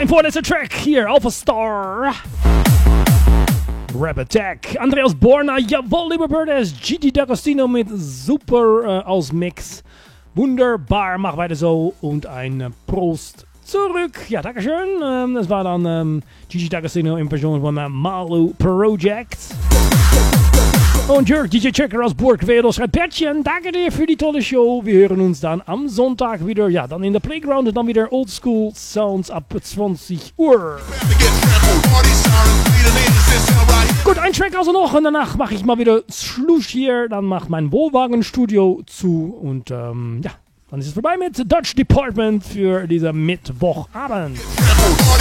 Mein vorletzter Track hier auf Star. Rap Attack. Andreas Borna, jawohl, liebe Birdies. GT D'Agostino mit super aus Mix. Wunderbar, mach weiter so und ein Prost zurück. Ja, dankeschön. Das war dann GT D'Agostino in Person von Malu Project. Und Jörg, DJ Checker aus Burgwedel schreibt Bertchen, danke dir für die tolle Show. Wir hören uns dann am Sonntag wieder, ja, dann in der Playground und dann wieder Oldschool Sounds ab 20 Uhr. Gut, ein Track also noch und danach mache ich mal wieder Schluss hier. Dann macht mein Wohnwagenstudio zu und ja, dann ist es vorbei mit Dutch Department für diesen Mittwochabend.